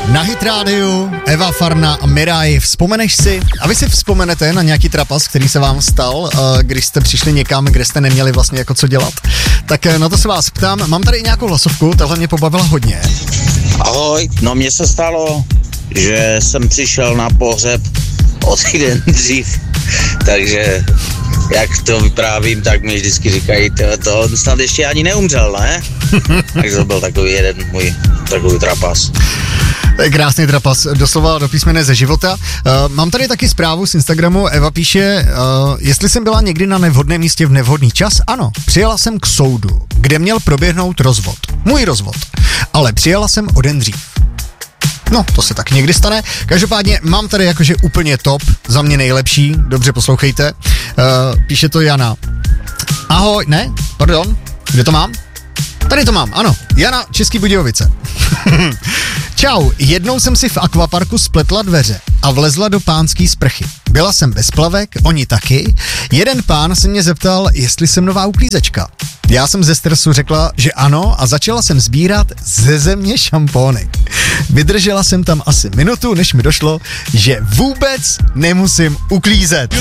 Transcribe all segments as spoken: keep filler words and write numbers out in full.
Na Hit rádiu Eva Farna a Mirai. Vzpomeneš si, a vy si vzpomenete na nějaký trapas, který se vám stal, když jste přišli někam, kde jste neměli vlastně jako co dělat. Tak na to se vás ptám. Mám tady nějakou hlasovku, tahle mě pobavila hodně. Ahoj, no mně se stalo, že jsem přišel na pohřeb o týden dřív, takže jak to vyprávím, tak mi vždycky říkají, to, to snad ještě ani neumřel, ne? Takže to byl takový jeden můj takový trapas. To je krásný trapas, doslova do písmene ze života. Uh, mám tady taky zprávu z Instagramu, Eva píše, uh, jestli jsem byla někdy na nevhodném místě v nevhodný čas, ano, přijela jsem k soudu, kde měl proběhnout rozvod. Můj rozvod. Ale přijela jsem o den dřív. No, to se tak někdy stane. Každopádně mám tady jakože úplně top, za mě nejlepší, dobře poslouchejte. Uh, píše to Jana. Ahoj, ne, pardon, kde to mám? Tady to mám, ano, Jana, Český Budějovice. Čau, jednou jsem si v akvaparku spletla dveře a vlezla do pánský sprchy. Byla jsem bez plavek, oni taky. Jeden pán se mě zeptal, jestli jsem nová uklízečka. Já jsem ze stresu řekla, že ano a začala jsem sbírat ze země šampóny. Vydržela jsem tam asi minutu, než mi došlo, že vůbec nemusím uklízet.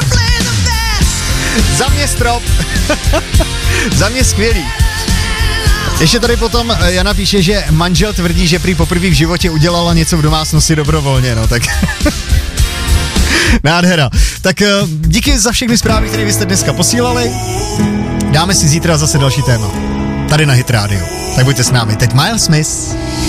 Za mě strop. Za mě skvělý. Ještě tady potom Jana píše, že manžel tvrdí, že prý poprvé v životě udělala něco v domácnosti dobrovolně, no tak... Nádhera. Tak díky za všechny zprávy, které vy jste dneska posílali. Dáme si zítra zase další téma. Tady na Hit rádiu. Tak buďte s námi. Teď Miles Smith.